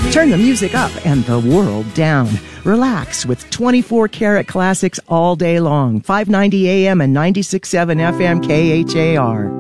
Turn the music up and the world down. Relax with 24 karat classics all day long. 590 AM and 96.7 FM KHAR.